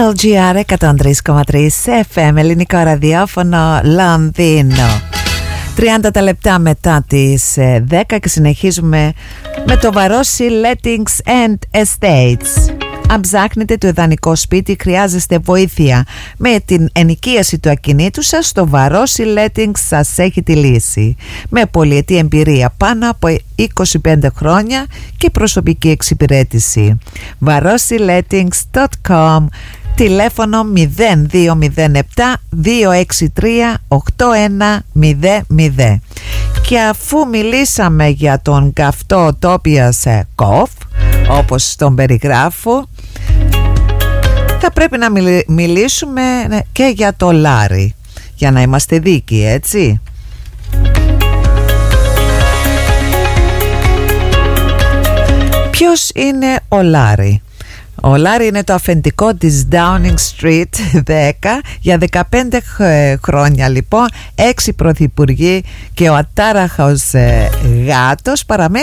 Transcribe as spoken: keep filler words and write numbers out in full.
L G R εκατόν τρία κόμμα τρία εφ εμ, ελληνικό ραδιόφωνο, Λονδίνο. τριάντα τα λεπτά μετά τις δέκα και συνεχίζουμε με το Βαρόσι Lettings and Estates. Αν ψάχνετε το ιδανικό σπίτι, χρειάζεστε βοήθεια με την ενοικίαση του ακινήτου σας, το Βαρόσι Lettings σας έχει τη λύση. Με πολυετή εμπειρία πάνω από είκοσι πέντε χρόνια και προσωπική εξυπηρέτηση. βαρόσι lettings τελεία κομ, τηλέφωνο μηδέν δύο μηδέν επτά δύο έξι τρία οκτώ ένα μηδέν μηδέν. Και αφού μιλήσαμε για τον καυτό Τόπιας Κοφ, όπως τον περιγράφω, θα πρέπει να μιλήσουμε και για το Λάρι, για να είμαστε δίκαιοι, έτσι. Ποιος είναι ο Λάρι? Ο Λάρι είναι το αφεντικό της Downing Street δέκα. Για δεκαπέντε χρόνια λοιπόν, έξι πρωθυπουργοί και ο ατάραχος ε, γάτος παραμένει